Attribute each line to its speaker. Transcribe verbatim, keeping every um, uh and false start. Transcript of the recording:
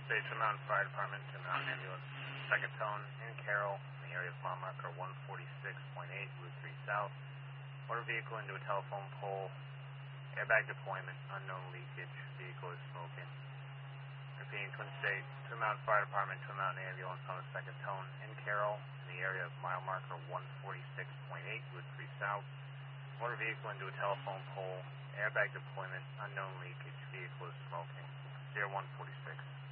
Speaker 1: Station Mountain Fire Department to Mountain Ambulance. Second tone in Carroll, in the area of mile marker one forty-six point eight, Route three South. Motor vehicle into a telephone pole. Airbag deployment, unknown leakage, vehicle is smoking. Repeating Twin State, to Mountain Fire Department to Mountain Ambulance on the second tone in Carroll, in the area of mile marker one forty-six point eight, Route three South. Motor vehicle into a telephone pole. Airbag deployment, unknown leakage, vehicle is smoking. zero one forty-six.